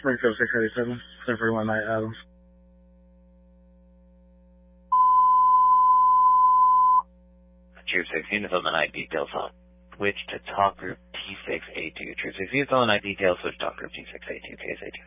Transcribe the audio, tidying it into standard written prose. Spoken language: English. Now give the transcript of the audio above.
Springfield 687, 741 Night Adams. Troop 6 units on the night details on. Switch to talk group T6A2. Troop 6 units on the night details, switch to talk group T6A2, KSA2.